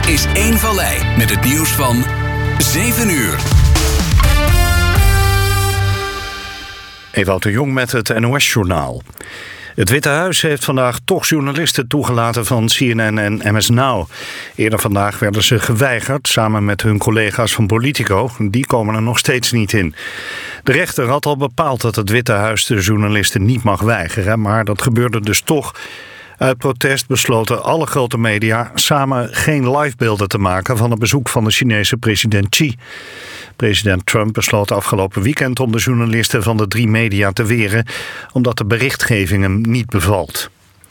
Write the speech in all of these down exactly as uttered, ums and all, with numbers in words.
is één Vallei met het nieuws van zeven uur. Ewout de Jong met het N O S-journaal. Het Witte Huis heeft vandaag toch journalisten toegelaten van C N N en M S Now. Eerder vandaag werden ze geweigerd, samen met hun collega's van Politico. Die komen er nog steeds niet in. De rechter had al bepaald dat het Witte Huis de journalisten niet mag weigeren, maar dat gebeurde dus toch. Uit protest besloten alle grote media samen geen livebeelden te maken van het bezoek van de Chinese president Xi. President Trump besloot afgelopen weekend om de journalisten van de drie media te weren, omdat de berichtgeving hem niet bevalt.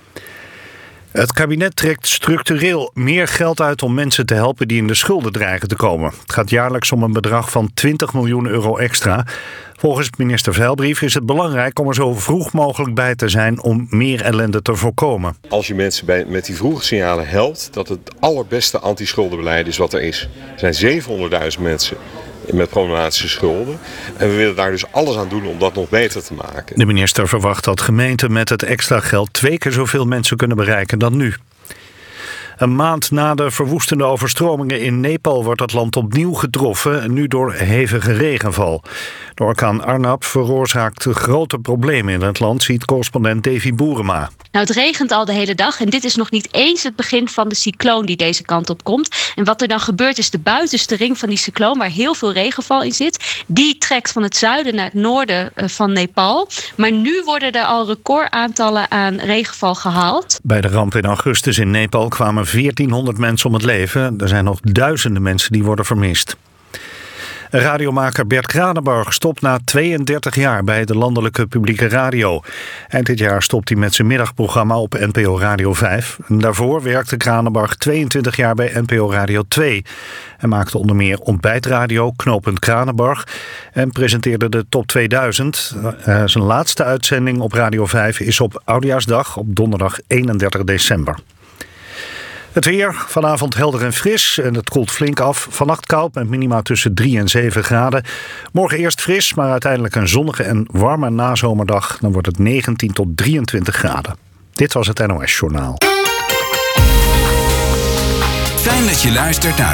Het kabinet trekt structureel meer geld uit om mensen te helpen die in de schulden dreigen te komen. Het gaat jaarlijks om een bedrag van twintig miljoen euro extra. Volgens minister Veilbrief is het belangrijk om er zo vroeg mogelijk bij te zijn om meer ellende te voorkomen. Als je mensen bij, met die vroege signalen helpt, dat het allerbeste anti-schuldenbeleid is wat er is. Er zijn zevenhonderdduizend mensen met problematische schulden. En we willen daar dus alles aan doen om dat nog beter te maken. De minister verwacht dat gemeenten met het extra geld twee keer zoveel mensen kunnen bereiken dan nu. Een maand na de verwoestende overstromingen in Nepal wordt het land opnieuw getroffen, nu door hevige regenval. De orkaan Arnab veroorzaakt grote problemen in het land, ziet correspondent Davy Boerema. Nou, het regent al de hele dag en dit is nog niet eens het begin van de cycloon die deze kant op komt. En wat er dan gebeurt is de buitenste ring van die cycloon, waar heel veel regenval in zit, die trekt van het zuiden naar het noorden van Nepal. Maar nu worden er al recordaantallen aan regenval gehaald. Bij de ramp in augustus in Nepal kwamen veertienhonderd mensen om het leven. Er zijn nog duizenden mensen die worden vermist. Radiomaker Bert Kranenburg stopt na tweeëndertig jaar bij de landelijke publieke radio. Eind dit jaar stopt hij met zijn middagprogramma op N P O Radio vijf. En daarvoor werkte Kranenburg tweeëntwintig jaar bij N P O Radio twee. Hij maakte onder meer Ontbijtradio, Knooppunt Kranenburg en presenteerde de Top tweeduizend. Uh, zijn laatste uitzending op Radio vijf is op Oudejaarsdag op donderdag eenendertig december. Het weer, vanavond helder en fris en het koelt flink af. Vannacht koud met minima tussen drie en zeven graden. Morgen eerst fris, maar uiteindelijk een zonnige en warme nazomerdag. Dan wordt het negentien tot drieëntwintig graden. Dit was het N O S-journaal. Fijn dat je luistert naar